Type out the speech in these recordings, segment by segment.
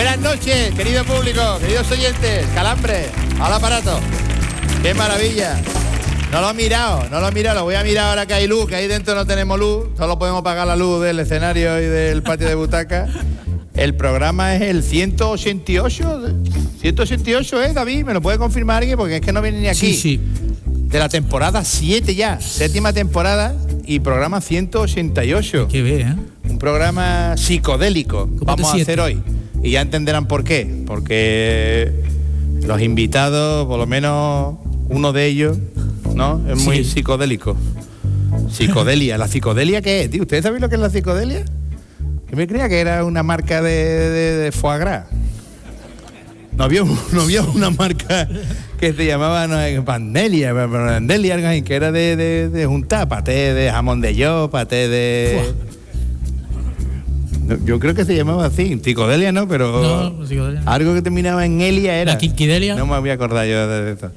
Buenas noches, querido público, queridos oyentes, Calambre, al aparato. ¡Qué maravilla! No lo he mirado, lo voy a mirar ahora que hay luz, que ahí dentro no tenemos luz, solo podemos pagar la luz del escenario y del patio de butacas. El programa es el 188, 188, David, ¿me lo puede confirmar alguien? Porque es que no viene ni aquí. Sí. De la temporada 7 ya, séptima temporada y programa 188. Qué ve, ¿eh? Un programa psicodélico vamos a hacer hoy. Y ya entenderán por qué. Porque los invitados, por lo menos uno de ellos, ¿no? Es muy psicodélico. Psicodelia. ¿La psicodelia qué es, tío? ¿Ustedes saben lo que es la psicodelia? Yo me creía que era una marca de foie gras. No había una marca que se llamaba Pandelia, algo así, que era de juntar paté de jamón de yo, paté de... Yo creo que se llamaba así, psicodelia no, pero no, psicodelia. Algo que terminaba en Elia era... ¿La quinquidelia? No me voy a acordar yo de eso.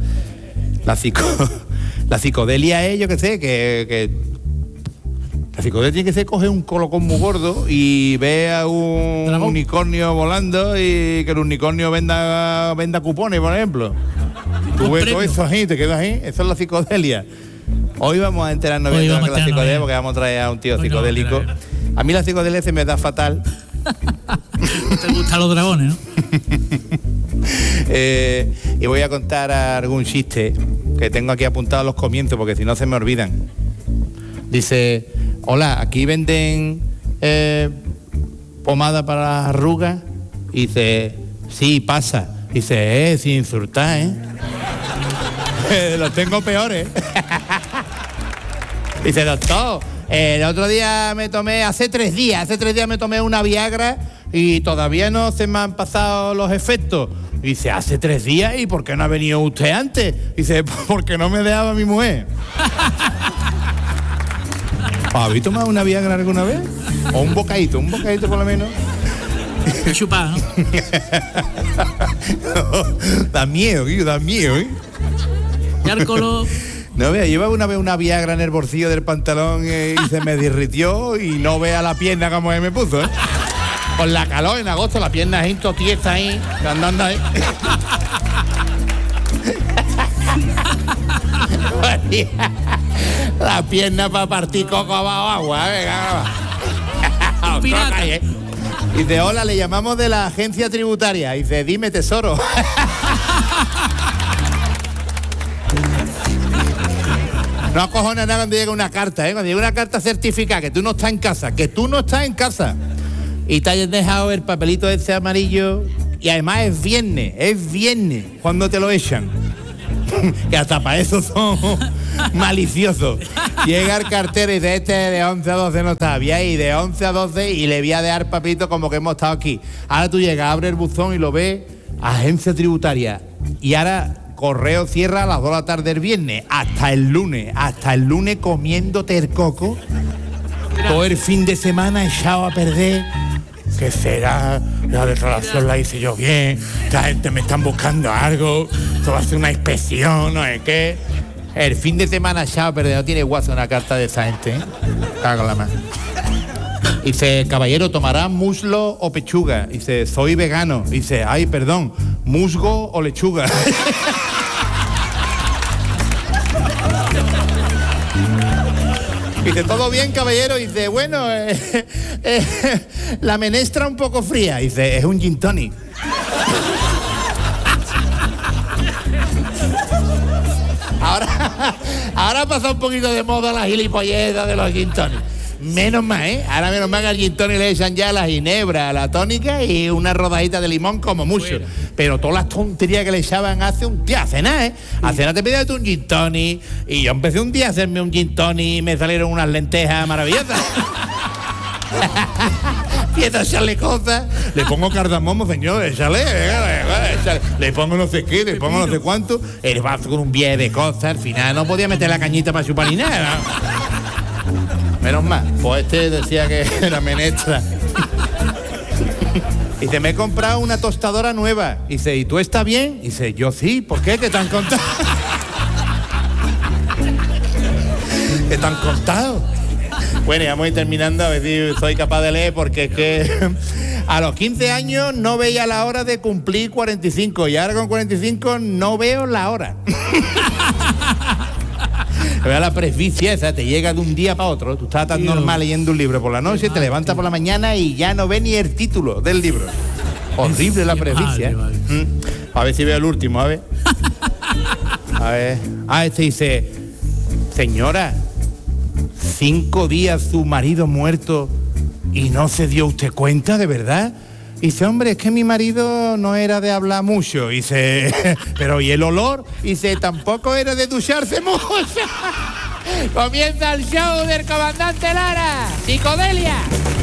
La psicodelia es, yo qué sé, que la psicodelia tiene que ser coger un colocón muy gordo y ve a un unicornio volando y que el unicornio venda cupones, por ejemplo. Tú ves todo eso ahí, te quedas ahí, eso es la psicodelia. Hoy vamos a enterarnos bien de lo que es la psicodelia, porque vamos a traer a un tío psicodélico. A mí la psicodelia se me da fatal. ¿Te gustan los dragones, no? Y voy a contar algún chiste que tengo aquí apuntado a los comienzos, porque si no se me olvidan. Dice, hola, aquí venden pomada para las arrugas. Y dice, sí, pasa. Dice, sin insultar, los tengo peores. Dice, doctor, el otro día me tomé, hace 3 días me tomé una Viagra y todavía no se me han pasado los efectos. Dice, hace 3 días, ¿y por qué no ha venido usted antes? Dice, porque no me dejaba mi mujer. ¿Habéis tomado una Viagra alguna vez? O un bocadito por lo menos. Chupar, ¿no? Da miedo, ¿eh? Yárcolo. No vea, llevaba una vez una Viagra en el bolsillo del pantalón y se me derritió y no vea la pierna como me puso, ¿eh? Con la calor en agosto, la pierna ahí, tiesta ahí, andando ahí. La pierna para partir coco abajo agua, venga. Y dice, hola, le llamamos de la agencia tributaria. Y dice, dime, tesoro. No acojona nada cuando llega una carta, Cuando llega una carta certificada, que tú no estás en casa, y te hayas dejado el papelito ese amarillo, y además es viernes, cuando te lo echan. Que hasta para eso son maliciosos. Llega el cartero y dice, de 11 a 12 no está, y de 11 a 12 y le voy a dejar papelito como que hemos estado aquí. Ahora tú llegas, abre el buzón y lo ves, agencia tributaria, y ahora correo cierra a las 2 de la tarde el viernes, hasta el lunes comiéndote el coco, todo el fin de semana echado a perder. ¿Qué será? La declaración la hice yo bien, esta gente me están buscando algo, esto va a ser una inspección, no es qué. El fin de semana echado a perder, no tiene guaso una carta de esa gente, Cago la mano. Dice, caballero, ¿tomará muslo o pechuga? Dice, soy vegano. Dice, ay, perdón, musgo o lechuga. Dice, ¿todo bien, caballero? Dice, bueno, la menestra un poco fría. Dice, es un gin tonic. Ahora ha pasado un poquito de moda la gilipolleza de los gin tonic. Menos mal, Ahora menos mal que al gin tonic le echan ya la ginebra, la tónica y una rodajita de limón como mucho. Fuera. Pero todas las tonterías que le echaban hace un día, a cenar, A cenar te pedías un gin tonic y yo empecé un día a hacerme un gin tonic y me salieron unas lentejas maravillosas. Empieza a echarle cosas, le pongo cardamomo, señor, échale, le pongo no sé qué, le pongo no sé cuánto, el vaso con un pie de cosas, al final no podía meter la cañita para chupar ni nada. Menos mal, pues este decía que era menestra. Dice, me he comprado una tostadora nueva. Dice, ¿y tú estás bien? Dice, yo sí, ¿por qué? ¿Qué te han contado? ¿Qué te han contado? Bueno, ya vamos a ir terminando, a ver si soy capaz de leer, porque es que A los 15 años no veía la hora de cumplir 45 y ahora con 45 no veo la hora. Vea la presbicia esa, te llega de un día para otro. Tú estás tan normal leyendo un libro por la noche, te levantas por la mañana y ya no ves ni el título del libro. Horrible la presbicia. A ver si veo el último, a ver. A ver. Este dice, señora, 5 días su marido muerto y no se dio usted cuenta, ¿de verdad? Dice, hombre, es que mi marido no era de hablar mucho. Dice, pero ¿y el olor? Dice, tampoco era de ducharse mucho. Comienza el show del comandante Lara. Psicodelia.